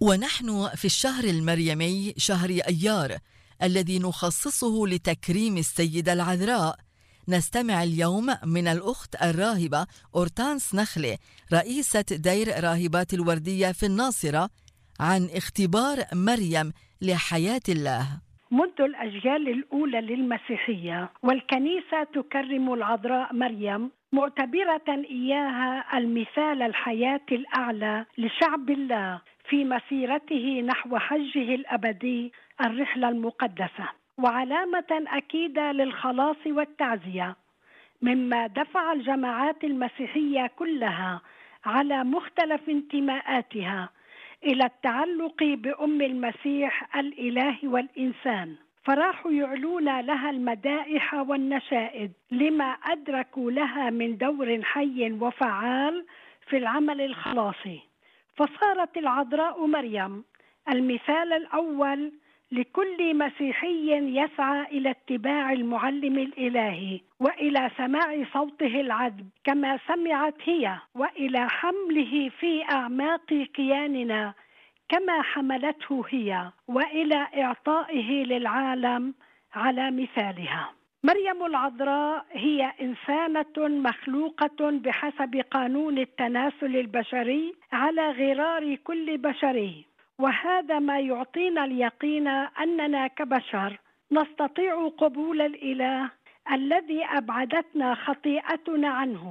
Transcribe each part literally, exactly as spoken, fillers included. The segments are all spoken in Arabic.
ونحن في الشهر المريمي شهر أيار الذي نخصصه لتكريم السيدة العذراء. نستمع اليوم من الأخت الراهبة أورتانس نخلة رئيسة دير راهبات الوردية في الناصرة عن اختبار مريم لحياة الله. منذ الأجيال الأولى للمسيحية والكنيسة تكرم العذراء مريم معتبرة إياها المثال الحياة الأعلى لشعب الله في مسيرته نحو حجه الأبدي الرحلة المقدسة، وعلامة أكيدة للخلاص والتعزية، مما دفع الجماعات المسيحية كلها على مختلف انتماءاتها إلى التعلق بأم المسيح الإله والإنسان، فراحوا يعلون لها المدائح والنشائد لما أدركوا لها من دور حي وفعال في العمل الخلاصي. فصارت العذراء مريم المثال الأول لكل مسيحي يسعى إلى اتباع المعلم الإلهي وإلى سماع صوته العذب كما سمعت هي، وإلى حمله في أعماق كياننا كما حملته هي، وإلى إعطائه للعالم على مثالها. مريم العذراء هي إنسانة مخلوقة بحسب قانون التناسل البشري على غرار كل بشري، وهذا ما يعطينا اليقين أننا كبشر نستطيع قبول الإله الذي أبعدتنا خطيئتنا عنه،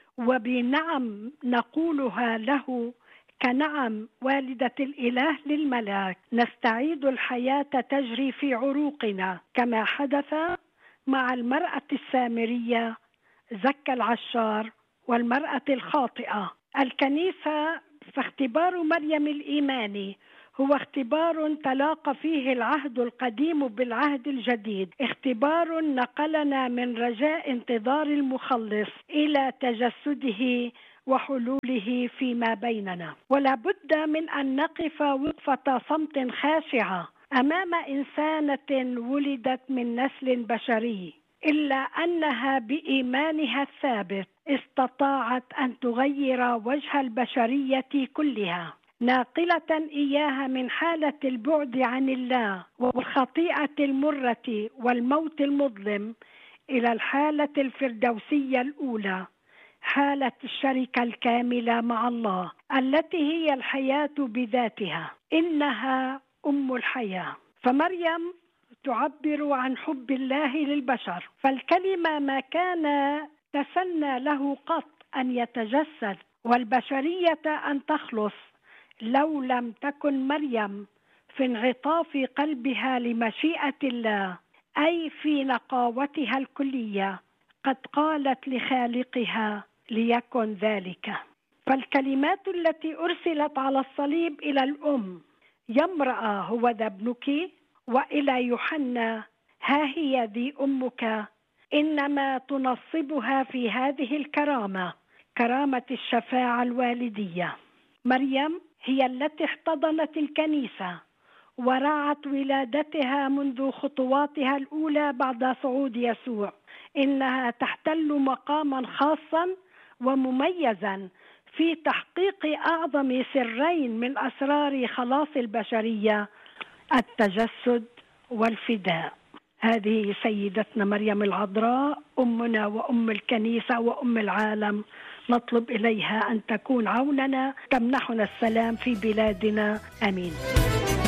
وبنعم نقولها له كنعم والدة الإله للملاك. نستعيد الحياة تجري في عروقنا كما حدث مع المرأة السامرية، زكى العشار، والمرأة الخاطئة. الكنيسة فاختبار مريم الإيماني هو اختبار تلاقى فيه العهد القديم بالعهد الجديد، اختبار نقلنا من رجاء انتظار المخلص إلى تجسده وحلوله فيما بيننا. ولا بد من أن نقف وقفة صمت خاشعة أمام إنسانة ولدت من نسل بشري، إلا أنها بإيمانها الثابت استطاعت أن تغير وجه البشرية كلها، ناقلة إياها من حالة البعد عن الله والخطيئة المرة والموت المظلم إلى الحالة الفردوسية الأولى، حالة الشركة الكاملة مع الله التي هي الحياة بذاتها. إنها أم الحياة. فمريم تعبر عن حب الله للبشر، فالكلمة ما كان تسنى له قط أن يتجسد والبشرية أن تخلص لو لم تكن مريم في انعطاف قلبها لمشيئة الله، أي في نقاوتها الكلية قد قالت لخالقها ليكن ذلك. فالكلمات التي أرسلت على الصليب إلى الأم يا امرأة هو ذا ابنك، وإلى يوحنا ها هي ذي أمك، إنما تنصبها في هذه الكرامة، كرامة الشفاعة الوالدية. مريم هي التي احتضنت الكنيسة ورعت ولادتها منذ خطواتها الأولى بعد صعود يسوع. إنها تحتل مقاما خاصا ومميزا في تحقيق أعظم سرين من أسرار خلاص البشرية، التجسد والفداء. هذه سيدتنا مريم العذراء أمنا وأم الكنيسة وأم العالم، نطلب إليها أن تكون عوننا، تمنحنا السلام في بلادنا. آمين.